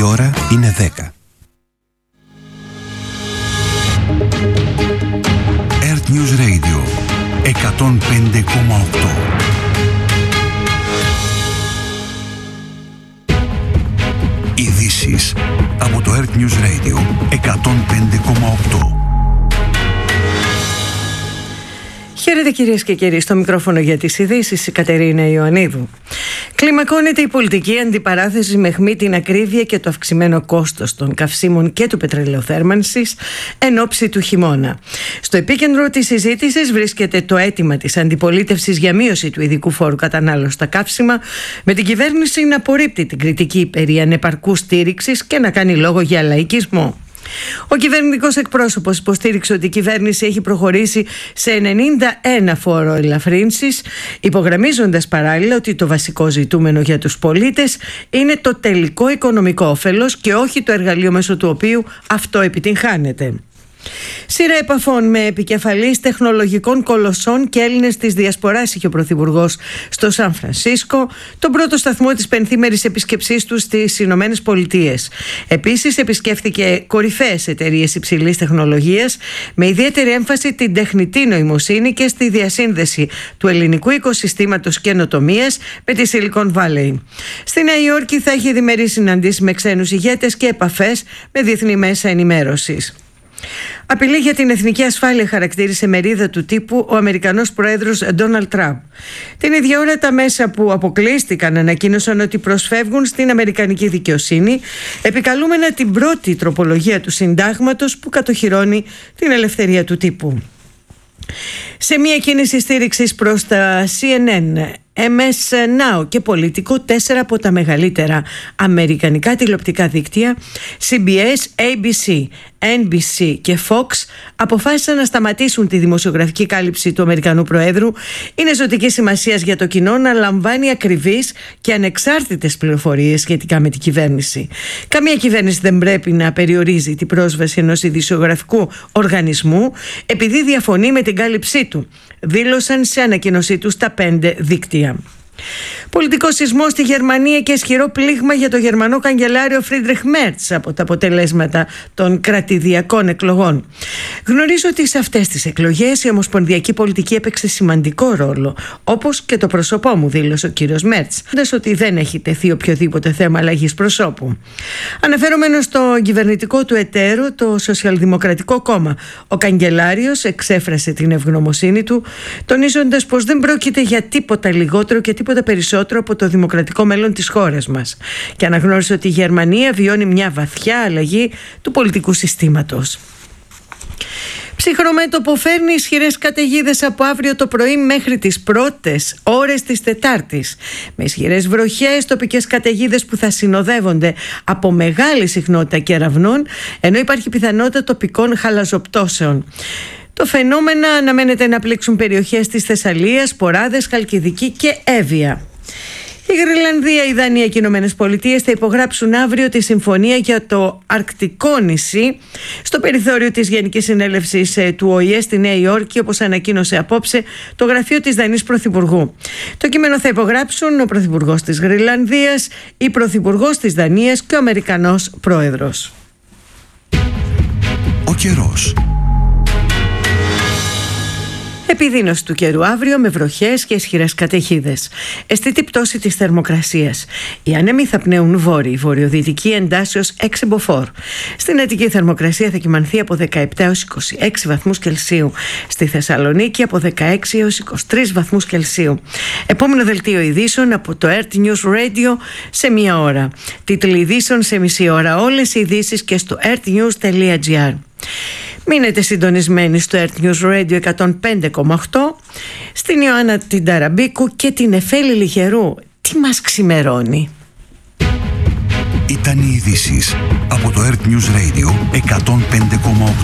Η ώρα είναι 10. Earth News Radio 105,8. Ειδήσεις από το Earth News Radio 105,8. Χαίρετε κυρίες και κύριοι, στο μικρόφωνο για τις ειδήσεις η Κατερίνα Ιωαννίδου. Κλιμακώνεται η πολιτική αντιπαράθεση με αιχμή την ακρίβεια και το αυξημένο κόστος των καυσίμων και του πετρελαιοθέρμανσης εν ώψη του χειμώνα. Στο επίκεντρο της συζήτησης βρίσκεται το αίτημα της αντιπολίτευσης για μείωση του ειδικού φόρου κατανάλωσης στα καύσιμα, με την κυβέρνηση να απορρίπτει την κριτική περί ανεπαρκούς στήριξης και να κάνει λόγο για λαϊκισμό. Ο κυβερνητικός εκπρόσωπος υποστήριξε ότι η κυβέρνηση έχει προχωρήσει σε 91 φόρο ελαφρύνσεις, υπογραμμίζοντας παράλληλα ότι το βασικό ζητούμενο για τους πολίτες είναι το τελικό οικονομικό όφελος και όχι το εργαλείο μέσω του οποίου αυτό επιτυγχάνεται. Σειρά επαφών με επικεφαλείς τεχνολογικών κολοσσών και Έλληνες της Διασποράς είχε ο Πρωθυπουργός στο Σαν Φρανσίσκο, τον πρώτο σταθμό της πενθήμερης επίσκεψής του στις Ηνωμένες Πολιτείες. Επίσης επισκέφθηκε κορυφαίες εταιρείες υψηλής τεχνολογίας, με ιδιαίτερη έμφαση την τεχνητή νοημοσύνη και στη διασύνδεση του ελληνικού οικοσυστήματος καινοτομίας με τη Silicon Valley. Στη Νέα Υόρκη θα έχει διμερείς συναντήσεις με ξένους ηγέτες και επαφές με διεθνή μέσα ενημέρωσης. Απειλή για την εθνική ασφάλεια χαρακτήρισε μερίδα του τύπου ο Αμερικανός πρόεδρος Ντόναλντ Τραμπ. Την ίδια ώρα τα μέσα που αποκλείστηκαν ανακοίνωσαν ότι προσφεύγουν στην αμερικανική δικαιοσύνη, επικαλούμενα την πρώτη τροπολογία του συντάγματος που κατοχυρώνει την ελευθερία του τύπου. Σε μια κίνηση στήριξης προς τα CNN, MS Now και Πολιτικό, 4 από τα μεγαλύτερα αμερικανικά τηλεοπτικά δίκτυα, CBS, ABC, NBC και Fox, αποφάσισαν να σταματήσουν τη δημοσιογραφική κάλυψη του Αμερικανού Προέδρου. Είναι ζωτική σημασίας για το κοινό να λαμβάνει ακριβείς και ανεξάρτητες πληροφορίες σχετικά με την κυβέρνηση. Καμία κυβέρνηση δεν πρέπει να περιορίζει την πρόσβαση ενός ειδησιογραφικού οργανισμού επειδή διαφωνεί με την κάλυψή του, δήλωσαν σε ανακοίνωσή τους τα 5 δίκτυα. Πολιτικό σεισμό στη Γερμανία και ισχυρό πλήγμα για το Γερμανό καγκελάριο Φρίντριχ Μέρτς από τα αποτελέσματα των κρατηδιακών εκλογών. Γνωρίζω ότι σε αυτές τις εκλογές η ομοσπονδιακή πολιτική έπαιξε σημαντικό ρόλο, όπως και το πρόσωπό μου, δήλωσε ο κύριος Μέρτς, ότι δεν έχει τεθεί οποιοδήποτε θέμα αλλαγής προσώπου. Αναφερόμενος στο κυβερνητικό του εταίρο, το Σοσιαλδημοκρατικό Κόμμα, ο καγκελάριος εξέφρασε την ευγνωμοσύνη του, τονίζοντας πως δεν πρόκειται για τίποτα λιγότερο και τίποτα περισσότερο από το δημοκρατικό μέλλον της χώρας μας, και αναγνώρισε ότι η Γερμανία βιώνει μια βαθιά αλλαγή του πολιτικού συστήματος. Ψυχρό μέτωπο φέρνει ισχυρές καταιγίδες από αύριο το πρωί μέχρι τις πρώτες ώρες της Τετάρτης, με ισχυρές βροχές, τοπικές καταιγίδες που θα συνοδεύονται από μεγάλη συχνότητα κεραυνών, ενώ υπάρχει πιθανότητα τοπικών χαλαζοπτώσεων. Το φαινόμενο αναμένεται να πλήξουν περιοχές της Θεσσαλίας, Ποράδες, Χαλκιδική και Εύβοια. Η Γροιλανδία, η Δανία και οι Ηνωμένες Πολιτείες θα υπογράψουν αύριο τη συμφωνία για το Αρκτικό νησί στο περιθώριο της Γενικής Συνέλευσης του ΟΗΕ στη Νέα Υόρκη, όπως ανακοίνωσε απόψε το γραφείο της Δανής Πρωθυπουργού. Το κείμενο θα υπογράψουν ο Πρωθυπουργός της Γροιλανδίας, η Πρωθυπουργός της Δανίας και ο Αμερικανός Πρόεδρος. Ο καιρός. Επιδείνωση του καιρού αύριο με βροχές και ισχυρές καταιγίδες. Αισθητή πτώση της θερμοκρασίας. Οι άνεμοι θα πνέουν βόρειοι, βορειοδυτική εντάσσεως 6 μποφόρ. Στην Αττική θερμοκρασία θα κυμανθεί από 17 έως 26 βαθμούς Κελσίου. Στη Θεσσαλονίκη από 16 έως 23 βαθμούς Κελσίου. Επόμενο δελτίο ειδήσεων από το Earth News Radio σε μία ώρα. Τίτλοι ειδήσεων σε μισή ώρα. Όλες οι ειδήσεις και στο earthnews.gr. Μείνετε συντονισμένοι στο Earth News Radio 105,8, στην Ιωάννα την Ταραμπίκου και την Εφέλη Λιχερού. Τι μας ξημερώνει. Ήταν οι ειδήσεις από το Earth News Radio 105,8.